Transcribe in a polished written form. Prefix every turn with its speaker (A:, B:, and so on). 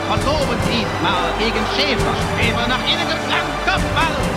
A: verloren diesmal gegen Schäfer. Schäfer nach innen geflankt, Kopfball.